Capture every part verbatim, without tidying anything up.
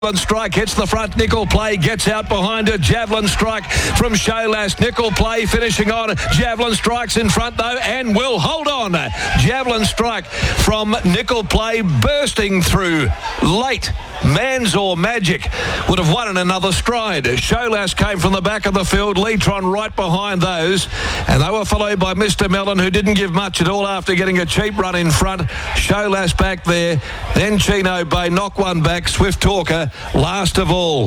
Javelin Strike hits the front. Nickel Play gets out behind her. Javelin Strike from Showlass. Nickel Play finishing on. Javelin Strike's in front though and will hold on. Javelin Strike from Nickel Play bursting through late. Manzor Magic would have won in another stride. Showlass came from the back of the field. Leetron right behind those. And they were followed by Mister Mellon, who didn't give much at all after getting a cheap run in front. Showlass back there. Then Chino Bay knock one back. Swift Talker last of all.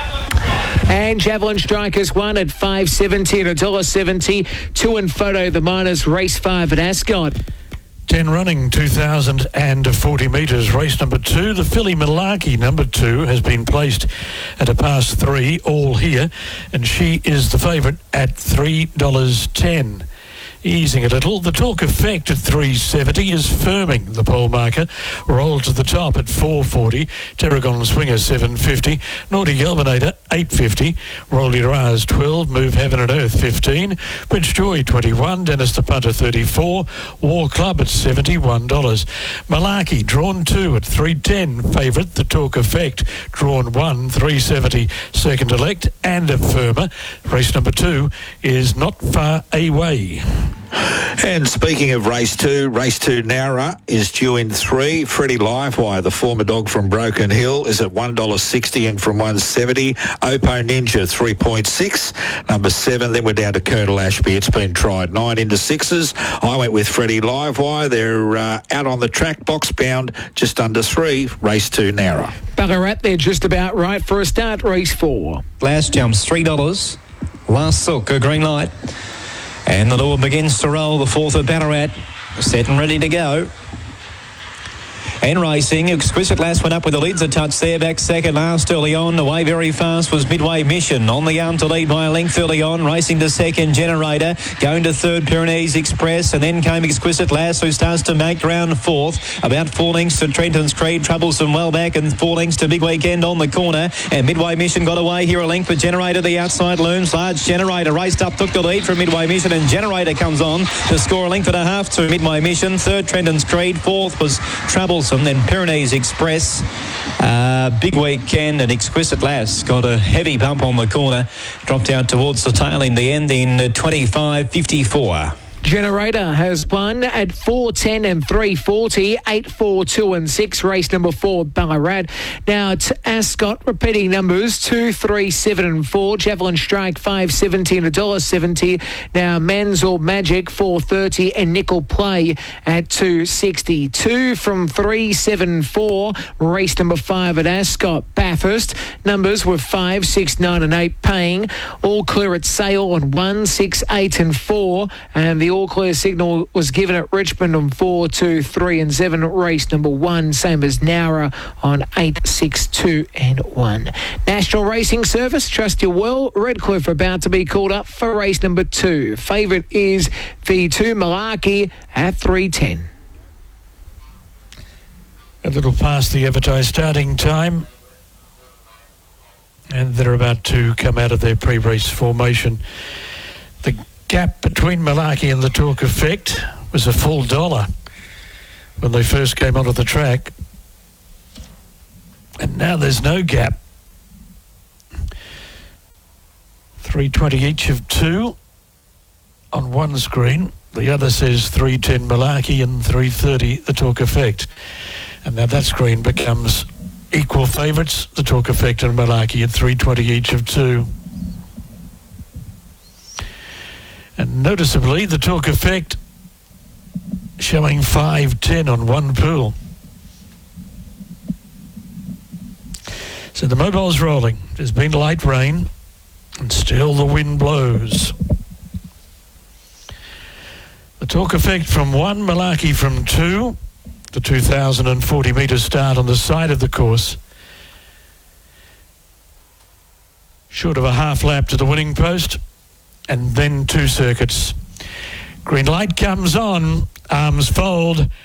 And Javelin Strikers won at five seventy and one dollar seventy. Two and Photo the Miners, race five at Ascot. ten running, two thousand forty metres. Race number two, the filly Malarkey, number two, has been placed at a past three, all here, and she is the favourite at three dollars ten. Easing a little, the Talk Effect at three seventy is firming the pole marker. Roll to the top at four forty. Tarragon Swinger seven fifty. Naughty Galvanator eight fifty. Roll Your R's twelve. Move Heaven and Earth fifteen. Prince Joy twenty-one. Dennis the Punter thirty-four. War Club at seventy-one dollars. Malarkey drawn two at three ten. Favourite the Talk Effect drawn one, three seventy. Second elect and a firmer. Race number two is not far away. And speaking of race two, race two Nowra is due in three. Freddie Livewire, the former dog from Broken Hill, is at one dollar sixty and from one seventy. Oppo Ninja, three point six. Number seven, then we're down to Colonel Ashby. It's been tried. Nine into sixes. I went with Freddie Livewire. They're uh, out on the track, box bound, just under three. Race two Nowra. Ballarat, they're just about right for a start. Race four. Last jumps, three dollars. Last Silk, a green light. And the lure begins to roll. The fourth of Ballarat, set and ready to go. And racing, Exquisite Lass went up with the leads a touch there, back second last early on. Away very fast was Midway Mission. On the arm to lead by a length early on. Racing to second, Generator. Going to third, Pyrenees Express. And then came Exquisite Lass, who starts to make ground fourth. About four lengths to Trenton's Creed. Troublesome well back, and four lengths to Big Weekend on the corner. And Midway Mission got away here a length with Generator. The outside looms. Large Generator raced up, took the lead from Midway Mission. And Generator comes on to score a length and a half to Midway Mission. Third, Trenton's Creed. Fourth was Troublesome. Then Pyrenees Express, uh, Big Weekend and Exquisite Lass got a heavy bump on the corner, dropped out towards the tail in the end in twenty-five fifty-four. Generator has won at four ten and three forty, eight four two and six. Race number four, Ballarat. Now to Ascot, repeating numbers two three seven and four. Javelin Strike five seventy and one dollar seventy. Now Manzor Magic four thirty and Nickel Play at two sixty. Two from three seven four. Race number five at Ascot. Bathurst numbers were five six nine and eight, paying all clear at Sale on one six eight and four, and the all clear signal was given at Richmond on four, two, three and seven. Race number one, same as Nowra on eight, six, two and one. National Racing Service, trust you well. Redcliffe about to be called up for race number two. Favourite is V two Malarkey at three ten. A little past the advertised starting time, and they're about to come out of their pre-race formation. The gap between Malarkey and the Talk Effect was a full dollar when they first came onto the track, and now there's no gap. three twenty each of two on one screen. The other says three ten Malarkey and three thirty the Talk Effect, and now that screen becomes equal favourites, the Talk Effect and Malarkey at three twenty each of two. And noticeably, the Talk Effect showing five ten on one pool. So the mobile's rolling. There's been light rain, and still the wind blows. The Talk Effect from one, Malarkey from two. The two thousand forty metre start on the side of the course. Short of a half lap to the winning post, and then two circuits. Green light comes on, arms fold,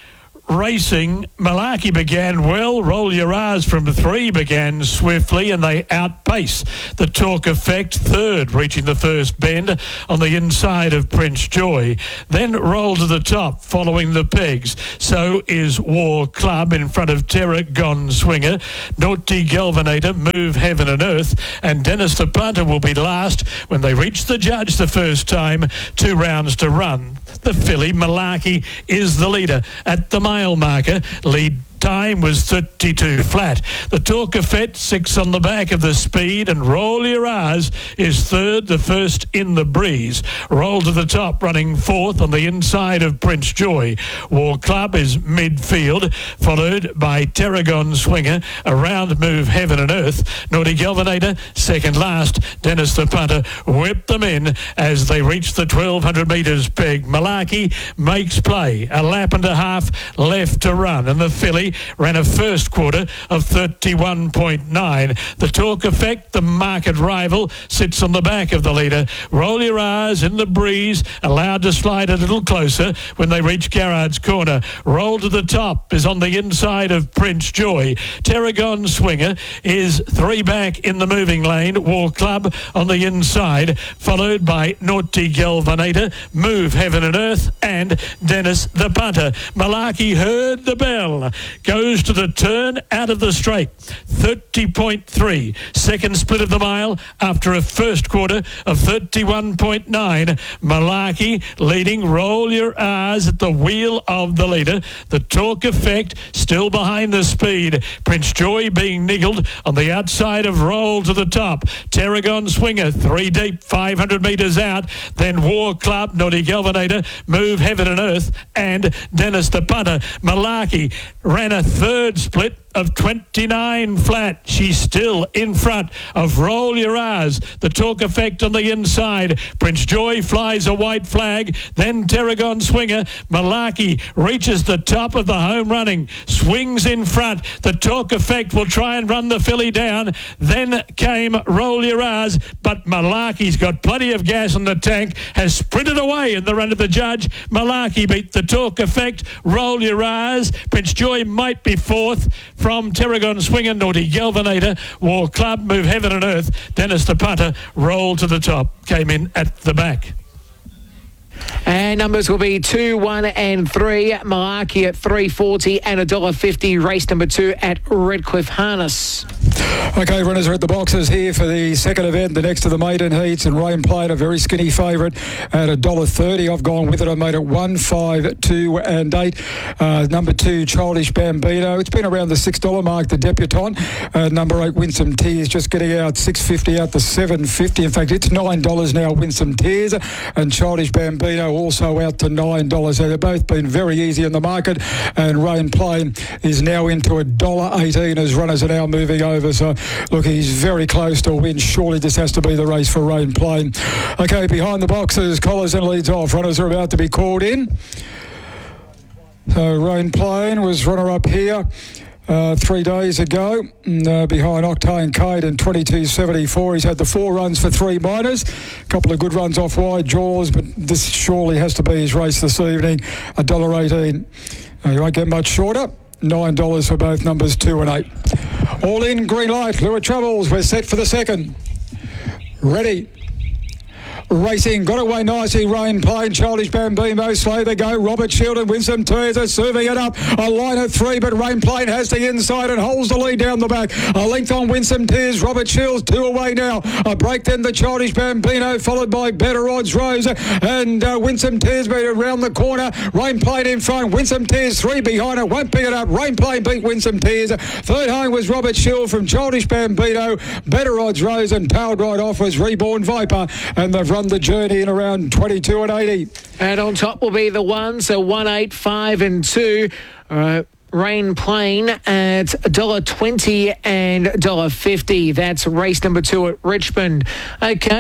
racing. Malarkey began well. Roll Your R's from three began swiftly, and they outpace the Talk Effect, third, reaching the first bend on the inside of Prince Joy. Then Roll to the Top, following the pegs. So is War Club in front of Terra Gone Swinger. Naughty Galvanator, Move Heaven and Earth, and Dennis the Punter will be last when they reach the judge the first time. Two rounds to run. The filly Malarkey is the leader at the mile marker. Lead time was thirty-two flat. The Talk Effect, six on the back of the speed, and Roll Your R's is third, the first in the breeze. Roll to the Top, running fourth on the inside of Prince Joy. War Club is midfield, followed by Tarragon Swinger. Around Move Heaven and Earth. Naughty Galvanator, second last. Dennis the Punter whipped them in as they reach the twelve hundred metres peg. Malarkey makes play. A lap and a half left to run, and the filly ran a first quarter of thirty-one point nine. The Talk Effect, the market rival, sits on the back of the leader. Roll Your R's in the breeze, allowed to slide a little closer when they reach Garrard's Corner. Roll to the Top is on the inside of Prince Joy. Tarragon Swinger is three back in the moving lane. War Club on the inside, followed by Naughty Galvanator, Move Heaven and Earth, and Dennis the Punter. Malarkey heard the bell. Goes to the turn out of the straight. thirty point three. Second split of the mile after a first quarter of thirty-one point nine. Malarkey leading. Roll Your R's at the wheel of the leader. The Talk Effect still behind the speed. Prince Joy being niggled on the outside of Roll to the Top. Tarragon Swinger, three deep, five hundred metres out. Then War Club, Naughty Galvanator, Move Heaven and Earth, and Dennis the Punter. Malarkey ran a third split of twenty-nine flat. She's still in front of Roll Your R's. The Talk Effect on the inside. Prince Joy flies a white flag. Then Tarragon Swinger. Malarkey reaches the top of the home running. Swings in front. The Talk Effect will try and run the filly down. Then came Roll Your R's, but Malarkey's got plenty of gas in the tank. Has sprinted away in the run of the judge. Malarkey beat the Talk Effect. Roll Your R's. Prince Joy might be fourth. From Tarragon Swinger, Naughty Galvanator, War Club, Move Heaven and Earth, Dennis the Punter, Roll to the Top, came in at the back. And numbers will be two, one and three. Malarkey at three forty and one dollar fifty. Race number two at Redcliffe Harness. Okay, runners are at the boxes here for the second event, the next of the maiden heats, and Rain played a very skinny favourite at one dollar thirty. I've gone with it. I made it one, five, two and eight. Uh, number two, Childish Bambino. It's been around the six dollar mark, the debutante. Uh, number eight, Winsome Tears, just getting out six fifty out to seven fifty. In fact, it's nine dollars now, Winsome Tears, and Childish Bambino also out to nine dollars. So they've both been very easy in the market, and Rain Plain is now into one dollar eighteen as runners are now moving over. So, look, he's very close to a win. Surely this has to be the race for Rain Plain. Okay, behind the boxes, collars and leads off. Runners are about to be called in. So Rain Plain was runner-up here Uh, three days ago, uh, behind Octane Kate and twenty-two seventy-four. He's had the four runs for three minors, a couple of good runs off wide jaws, but this surely has to be his race this evening. one dollar eighteen. Uh, you won't get much shorter. nine dollars for both numbers two and eight. All in, green light. Lure Troubles, we're set for the second. Ready. Racing, got away nicely, Rain Plain, Childish Bambino, slow they go, Robert Shield and Winsome Tears are serving it up, a line of three, but Rain Plain has the inside and holds the lead down the back, a length on Winsome Tears, Robert Shields two away now, a break then the Childish Bambino, followed by Better Odds Rose, and uh, Winsome Tears beat around the corner, Rain Plain in front, Winsome Tears three behind it, won't pick it up, Rain Plain beat Winsome Tears, third home was Robert Shield from Childish Bambino, Better Odds Rose, and tailed right off was Reborn Viper, and they've run the journey in around twenty-two and eighty. And on top will be the one, so one, eight, five and two. All right. Rain Plain at one dollar twenty and one dollar fifty. That's race number two at Richmond. Okay.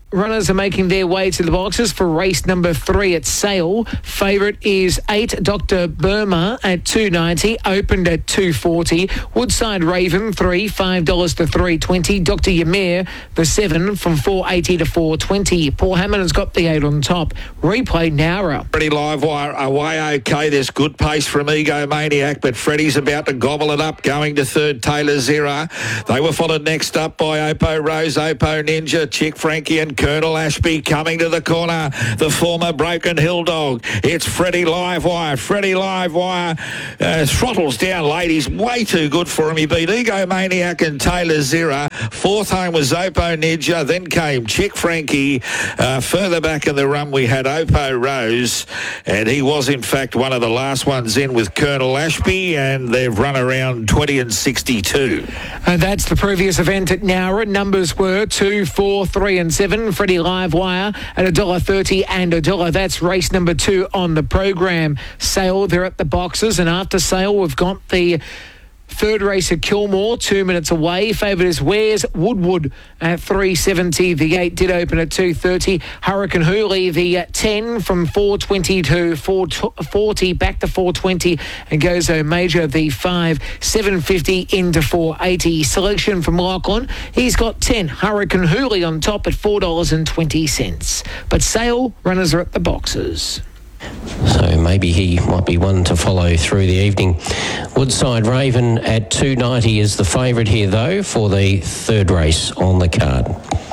Runners are making their way to the boxes for race number three at Sale. Favourite is eight, Doctor Burma at two ninety, opened at two forty. Woodside Raven, three, five dollars to three twenty. Doctor Ymir, the seven, from four eighty to four twenty. Paul Hammond has got the eight on top. Replay Nara. Pretty live wire away okay. There's good pace from Egomaniac, but Freddie's about to gobble it up, going to third, Taylor Zira. They were followed next up by Oppo Rose, Oppo Ninja, Chick Frankie and Colonel Ashby coming to the corner. The former Broken Hill dog. It's Freddie Livewire. Freddie Livewire uh, throttles down, ladies. Way too good for him. He beat Egomaniac and Taylor Zira. Fourth home was Oppo Ninja. Then came Chick Frankie. Uh, further back in the run, we had Oppo Rose, and he was in fact one of the last ones in with Colonel Ashby, and they've run around twenty and sixty-two. And that's the previous event at Nowra. Numbers were two, four, three and seven. Freddie Livewire at one dollar thirty and a dollar. That's race number two on the program. Sale, they're at the boxes, and after Sale, we've got the third race at Kilmore, two minutes away. Favourite is Where's Woodwood at three seventy. The eight did open at two thirty. Hurricane Hooley, the ten, from four twenty to four forty, back to four twenty. And Gozo Major, the five, seven fifty into four eighty. Selection from Lachlan. He's got ten. Hurricane Hooley on top at four dollars twenty. But Sale, runners are at the boxes. So maybe he might be one to follow through the evening. Woodside Raven at two ninety is the favourite here, though, for the third race on the card.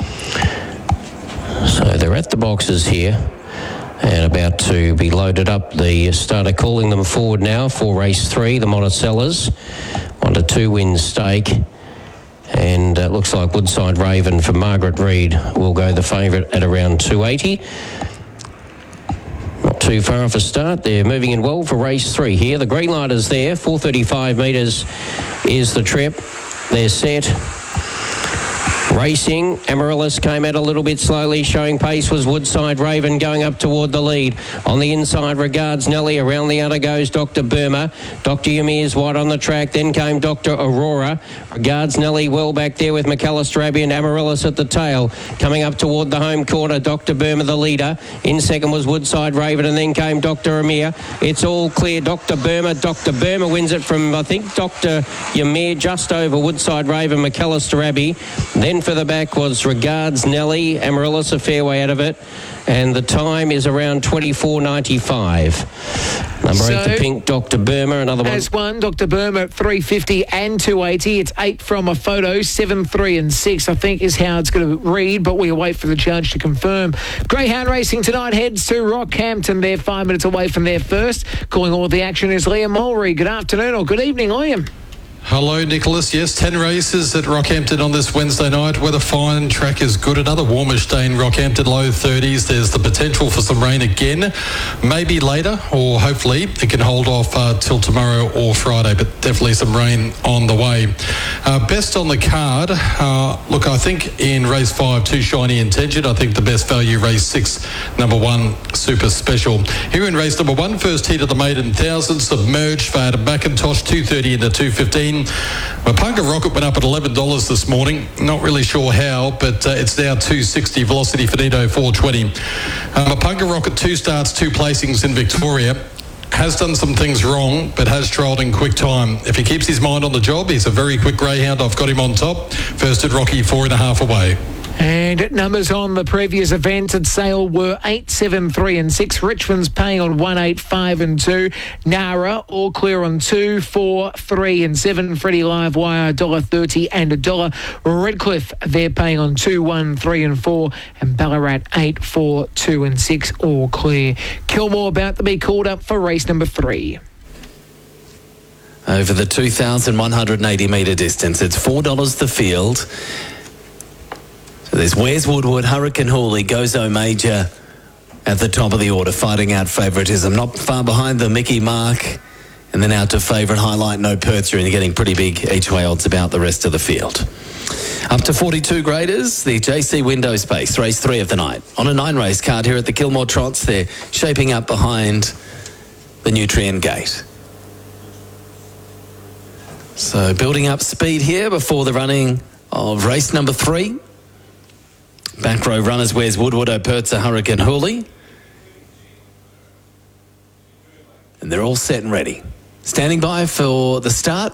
So they're at the boxes here and about to be loaded up. The starter calling them forward now for race three, the Monticellas. One to two win stake. And it uh, looks like Woodside Raven for Margaret Reid will go the favourite at around two eighty. Not too far off a start. They're moving in well for race three here. The green light is there. four thirty-five metres is the trip. They're set. Racing, Amaryllis came out a little bit slowly, showing pace was Woodside Raven going up toward the lead. On the inside, Regards Nelly. Around the outer goes Doctor Burma. Doctor Ymir's wide on the track. Then came Doctor Aurora. Regards Nelly well back there with McAllister Abbey and Amaryllis at the tail. Coming up toward the home corner, Doctor Burma the leader. In second was Woodside Raven, and then came Doctor Amir. It's all clear. Doctor Burma. Doctor Burma wins it from, I think, Doctor Ymir, just over Woodside Raven, McAllister Abbey. Then for the back was Regards Nelly, Amaryllis a fair way out of it, and the time is around twenty-four ninety-five. Number so, eight, the pink, Doctor Burma, another one. As one, Doctor Burma at three fifty and two eighty. It's eight from a photo, seven, three and six, I think is how it's going to read, but we wait for the judge to confirm. Greyhound racing tonight heads to Rockhampton. They're five minutes away from their first. Calling all the action is Liam Mulry. Good afternoon or good evening, Liam. Hello, Nicholas. Yes, ten races at Rockhampton on this Wednesday night. Weather fine, track is good. Another warmish day in Rockhampton, low thirties. There's the potential for some rain again, maybe later, or hopefully it can hold off uh, till tomorrow or Friday, but definitely some rain on the way. Uh, best on the card, uh, look, I think in race five, Too Shiny Intention, I think the best value, race six, number one, Super Special. Here in race number one, first heat of the maiden thousand, Submerged for Adam McIntosh, two thirty into two fifteen. Mapunga Rocket went up at eleven dollars this morning. Not really sure how, but uh, it's now two sixty. Velocity Finito four twenty. Uh, Mapunga Rocket, two starts, two placings in Victoria. Has done some things wrong, but has trialled in quick time. If he keeps his mind on the job, he's a very quick greyhound. I've got him on top. First at Rocky, four and a half away. And numbers on the previous event at Sale were eight, seven, three and six. Richmond's paying on one, eight, five and two. Nara all clear on two, four, three and seven. Freddie Livewire one dollar thirty and a dollar. Redcliffe, they're paying on two, one, three and four. And Ballarat eight, four, two and six all clear. Kilmore about to be called up for race number three. Over the two thousand one hundred eighty metre distance, it's four dollars the field. So there's Where's Woodwood, Hurricane Hooley, Gozo Major at the top of the order, fighting out favouritism. Not far behind the Mickey Mark, and then out to favourite Highlight No Perthra, and you're getting pretty big each way odds about the rest of the field. Up to forty-two graders, the J C Window Space, race three of the night. On a nine-race card here at the Kilmore Trots, they're shaping up behind the Nutrien Gate. So building up speed here before the running of race number three. Back row runners, Where's Woodward, Opertza, Hurricane Hooley. And they're all set and ready. Standing by for the start.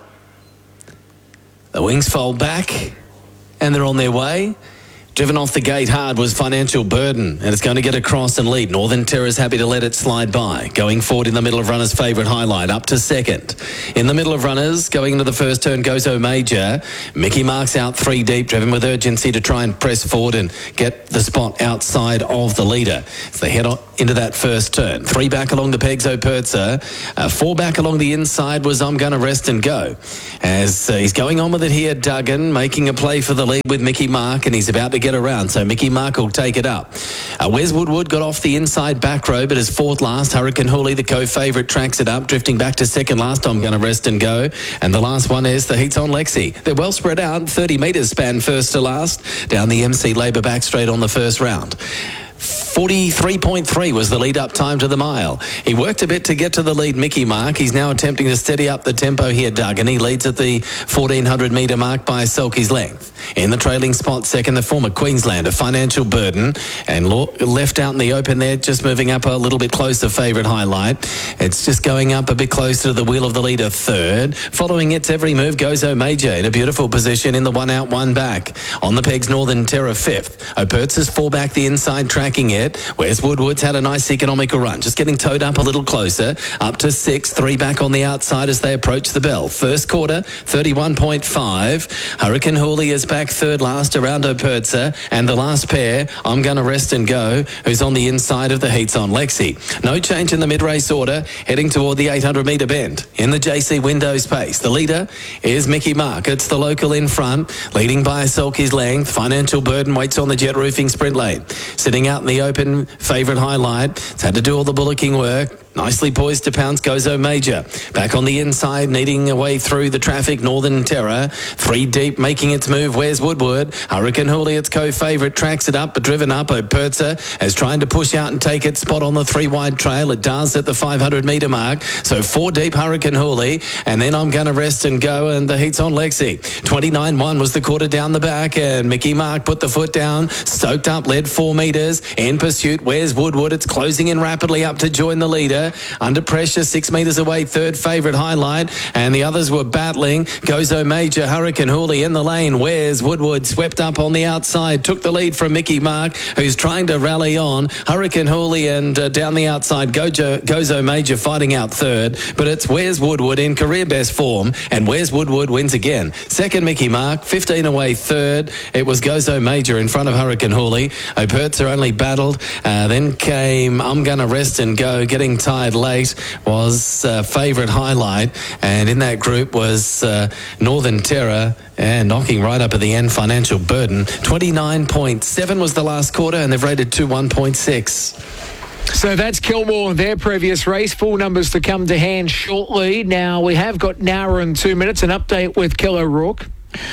The wings fold back and they're on their way. Driven off the gate hard was Financial Burden, and it's going to get across and lead. Northern Terra's happy to let it slide by. Going forward in the middle of runners' favourite Highlight, up to second. In the middle of runners, going into the first turn, Gozo Major. Mickey Mark's out three deep, driven with urgency to try and press forward and get the spot outside of the leader. So they head on into that first turn. Three back along the pegs, Opertza. Uh, four back along the inside was I'm Gonna Rest and Go. As uh, he's going on with it here, Duggan, making a play for the lead with Mickey Mark, and he's about to get around, so Mickey Mark will take it up. Uh, Wes Woodward got off the inside back row, but is fourth last. Hurricane Hooley, the co-favourite, tracks it up, drifting back to second last. I'm Gonna Rest and Go. And the last one is the Heats on Lexi. They're well spread out, thirty metres span first to last, down the M C Labour back straight on the first round. forty-three point three was the lead-up time to the mile. He worked a bit to get to the lead, Mickey Mark. He's now attempting to steady up the tempo here, Doug, and he leads at the fourteen hundred metre mark by Selkie's length. In the trailing spot, second, the former Queenslander, Financial Burden, and lo- left out in the open there, just moving up a little bit closer, favourite Highlight. It's just going up a bit closer to the wheel of the leader, third. Following its every move, Gozo Major in a beautiful position in the one out, one back. On the pegs, Northern Terra, fifth. Opertza's four back the inside, tracking it. Where's Woodward's had a nice economical run, just getting towed up a little closer, up to six, three back on the outside as they approach the bell. First quarter, thirty-one point five. Hurricane Hooley is back third last around Opertza, and the last pair, I'm Gonna Rest and Go, who's on the inside of the Heats on Lexi. No change in the mid-race order, heading toward the eight hundred metre bend. In the J C Windows pace, the leader is Mickey Mark. It's the local in front, leading by a Selkie's length. Financial Burden waits on the jet roofing sprint lane. Sitting out in the open, favourite Highlight. It's had to do all the bullocking work. Nicely poised to pounce, Gozo Major. Back on the inside, needing a way through the traffic, Northern Terror. Three deep, making its move, Where's Woodward? Hurricane Hooley, its co-favourite, tracks it up, but driven up. Opertza is trying to push out and take its spot on the three-wide trail. It does at the five hundred metre mark. So four deep, Hurricane Hooley, and then I'm Gonna Rest and Go, and the Heat's on Lexi. twenty-nine one was the quarter down the back, and Mickey Mark put the foot down, stoked up, led four metres. In pursuit, Where's Woodward? It's closing in rapidly up to join the leader. Under pressure, six metres away, third favourite Highlight, and the others were battling. Gozo Major, Hurricane Hooley in the lane. Where's Woodward? Swept up on the outside, took the lead from Mickey Mark, who's trying to rally on. Hurricane Hooley and uh, down the outside, Gojo, Gozo Major fighting out third, but it's Where's Woodward in career best form, and Where's Woodward wins again. Second, Mickey Mark, fifteen away, third. It was Gozo Major in front of Hurricane Hooley. Opertza only battled. Uh, then came I'm Gonna Rest and Go, getting tired late. Was uh, favourite Highlight, and in that group was uh, Northern Terror, and knocking right up at the end, Financial Burden. twenty-nine point seven was the last quarter, and they've rated to one point six. So that's Kilmore, their previous race. Full numbers to come to hand shortly. Now, we have got an hour and two minutes, an update with Kel O'Rourke.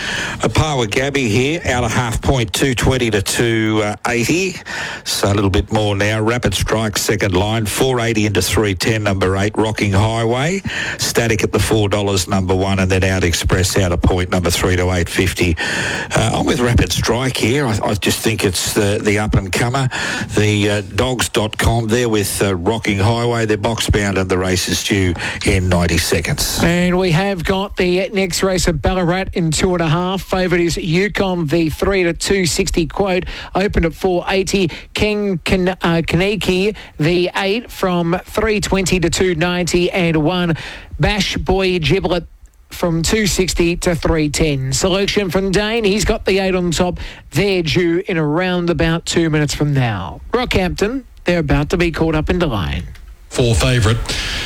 A par with Gabby here, out a half point, two twenty to two eighty. So a little bit more now. Rapid Strike, second line, four eighty into three ten, number eight, Rocking Highway. Static at the four dollars, number one, and then Out Express, out a point, number three to eight fifty. Uh, I'm with Rapid Strike here. I, I just think it's the, the up-and-comer. The uh, dogs dot com, they're with uh, Rocking Highway. They're box-bound and the race is due in ninety seconds. And we have got the next race at Ballarat in two and a half. Favourite is Yukon, the three to two sixty quote, opened at four eighty. King Kan- uh, Kaneki, the eight, from three twenty to two ninety, and one Bash Boy Giblet from two sixty to three ten. Selection from Dane. He's got the eight on top. They're due in around about two minutes from now. Rockhampton, they're about to be caught up into line. Four favourite.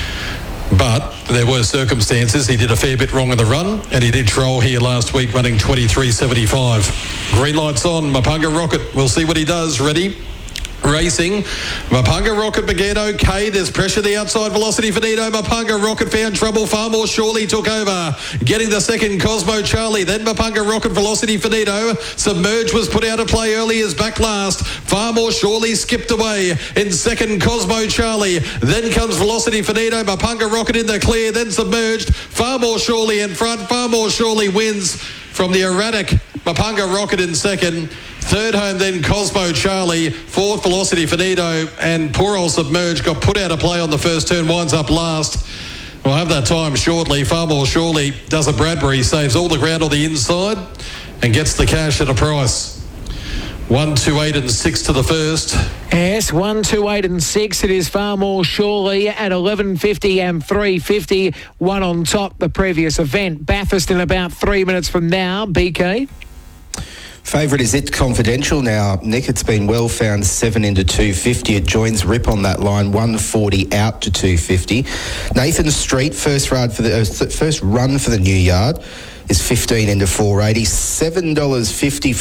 But there were circumstances. He did a fair bit wrong in the run, and he did troll here last week running twenty-three seventy-five. Green lights on. Mapunga Rocket. We'll see what he does. Ready? Racing. Mapunga Rocket began okay. There's pressure the outside. Velocity Finito. Mapunga Rocket found trouble. Far More Surely took over. Getting the second, Cosmo Charlie. Then Mapunga Rocket, Velocity Finito. Submerge was put out of play early as back last. Far More Surely skipped away. In second, Cosmo Charlie. Then comes Velocity Finito. Mapunga Rocket in the clear. Then Submerged. Far More Surely in front. Far More Surely wins from the erratic Mapunga Rocket in second. Third home then Cosmo Charlie. Fourth Velocity Finito and Poor Old Submerged got put out of play on the first turn, winds up last. We'll have that time shortly. Far More Surely does a Bradbury, saves all the ground on the inside and gets the cash at a price. One, two, eight and six to the first. Yes, one, two, eight and six. It is Far More Surely at eleven fifty and three fifty. One on top the previous event. Bathurst in about three minutes from now. B K? Favourite is It Confidential now, Nick. It's been well found seven into two fifty. It joins Rip on that line, one forty out to two fifty. Nathan Street, first ride for the uh, th- first run for the new yard, is fifteen into four eighty. seven dollars fifty for